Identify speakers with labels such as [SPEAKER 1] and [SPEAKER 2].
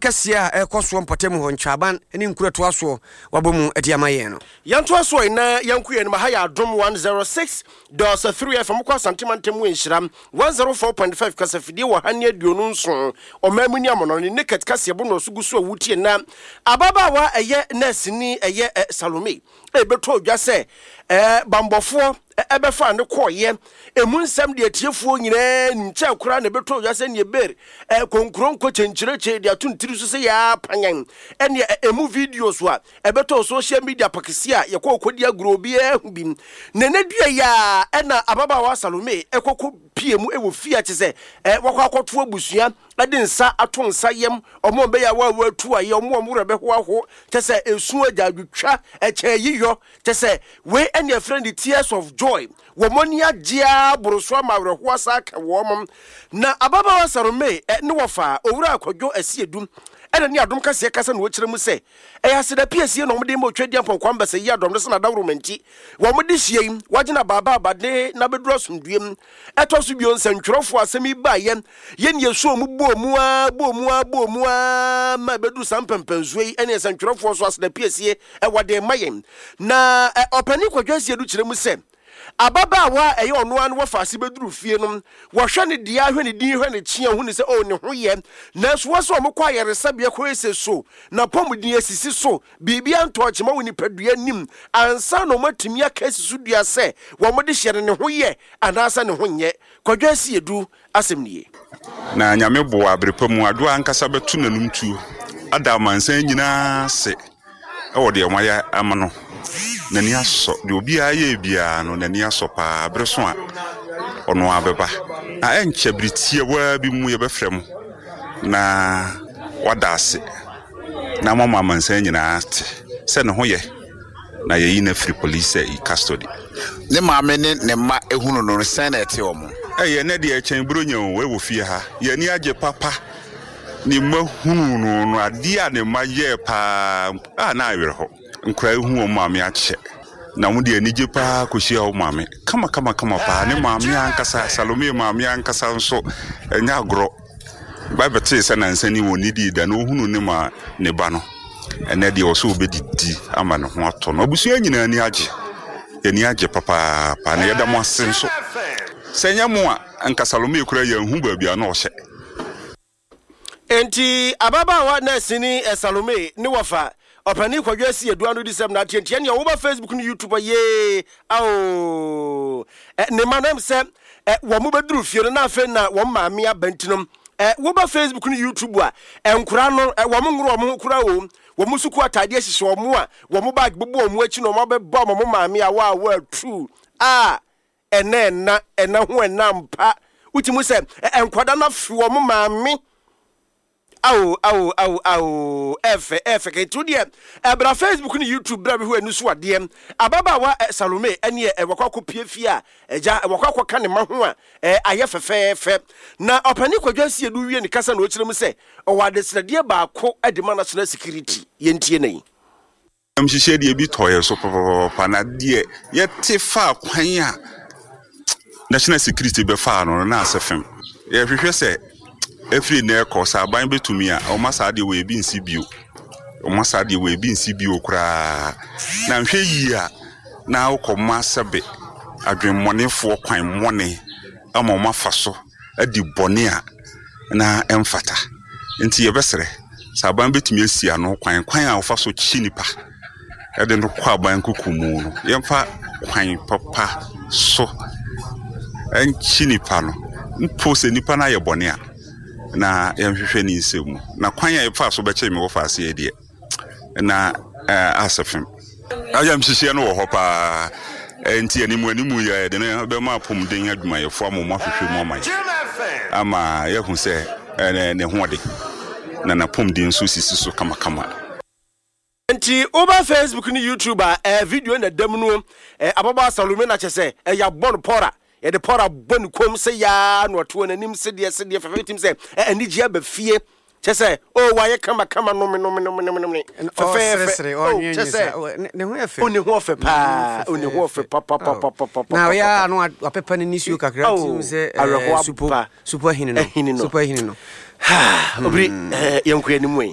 [SPEAKER 1] kasia ekoso mpotemu ho nchaban eni nkureto aso wabomu ediamaye no
[SPEAKER 2] yanto aso ina yankuye ni mahaya adom 106.3 FM kwa santimantemu enhyiram 104.5 kasafidi wo hane aduonu nso omamu ni amono ni neket kasia bo no sugusu awutie na ababawa eye nurse ni eye Salome ebeto odwa se bambofo ebefa ne koye emu nsam de atiefuo nyina nche akura ne beto odwa se ne ber konkron ko chenchireche de atuntiri so se ya panyan ene emu videos wa ebeto social media pakisia yakọ kodi agrobi ehubim ne dua ya na ababawa Salome ekoko piemu ewo fia chese wakọ akoto abusua ade nsa ato nsa yem omo be ya wa atu aye omo rebe ho aho chese esu agadwetwa eche yiyo chese we and your friend the tears of joy wo monia gia boroso amawre ho asaka wo mom na ababawa Salome ne wofa owura akwadwo asiedum ene ni adom kase kase no kire mu se aseda piesie no mde mo twadi ampon kwamba se yi adom se na dawromanti wo mde hie wagina baba abade na bedro somduem etoso bio nsantwerofo asemi baye ye ne yeso mu bomu ma bedu sampempenzuei ene nsantwerofo so aseda piesie wade mayen na opani kwadwo asiedu kire mu se ababawa eye ono an wafase beduru fie no wo hwe ne dia hwe ne din hwe ne chia hu ne se o ne ho ye na so wo so omkwa yeresabia ko ese so na pomudin asisi so bibia ntochema woni padua nim ansa no matumi akasi so dua se wo mode hyere ne ho ye anasa ne ho nye kwadwa asiedu asemnie
[SPEAKER 3] na nyame bo abrepam ado ankasa betu nanum tu ada mansan nyina se e de omaya amano nani aso de obi aye bia no nani aso pa abreso a ono abeba a enche britie wa bi mu ye befrem na wadase na mama mansan nyina ate se ne ho ye na ye yi na free police e custody
[SPEAKER 4] ne maame ne ma ehunu no senate omo
[SPEAKER 3] ye ne de echen bronya we wo fie ha ye ni age papa ni mahunu no ade a ne ma ye pa na awere ho nkra hu o maame ache na mu de anije pa kohia o maame kama pa ne maame ankasa Salome maame ankasa nso enya agro ba bete se na nsani woni di da no hunu ne ma ne ba no ene de o so obedidi ama ne ho ato no obusu nyina ni age eni age papa pa ne yeda mo asen so senya mo a anka Salome kura ya hu ba bia na o hye
[SPEAKER 2] enti ababawa na sini Salome ni wafa opani kwadwa si eduano disem na tientie ne wo ba Facebook ni YouTube ye awo ne manam se wo mo beduru fie na afa na wo maame abantinom wo ba Facebook ni YouTube a enkura no wo mo ngoro wo kura wo mo suku atade ahihye wo mo a wo mo bag bobo wo mo achi no mo beba mo maame a wa true ena ho enampa utimu se enkwada na fi wo mo maame efe ke tu die bra Facebook ni YouTube bra bi hu anu so ade ababawa Salome ene wakwa pie fie a eja wakwa ka ne ma ho a aye fefefe na opani kwadwa sie du wie ni kasa na o kirem se o wade srade ba ko edema national security yentie nei
[SPEAKER 3] amhihye de bi toye so papa na de ye te fa kwan a national security be fa no na asefem ye hwehwe se every near course aban betumi a o masa de we bi nsi bio kura na nhwe yi a na ukoma sebe adwemmɔnefo kwan mmɔne ama o mafa so adi bɔne a na emfata nti ye besere saban betumi asia no kwan a ofa so chi nipa ede no kwa aban kukumu no yemfa kwan papa so enchi nipa no mpo se nipa na ye bɔne a na yemhwehwe ni nsemu na kwan ya efa so beche me wo fa ase de na asefem ayam hihie no wo hopa enti animu ya de na be ma pom den adwuma ye fo amom ahwehwe mu aman ama ye hu se ne hoode na pom den so sisi so kama
[SPEAKER 2] enti over Facebook ni YouTube video na dam no ababa Salome na chese ya bon pora ye de pora bon kom se ya no to nanim se de fefetim se ani gia ba fie chese o waye kama no fefefe chese
[SPEAKER 1] ne ho efe
[SPEAKER 2] oni ho fe pa
[SPEAKER 1] na ya no apepa ni nisu kakra tim se super hini no
[SPEAKER 2] obri yenkwe ni mu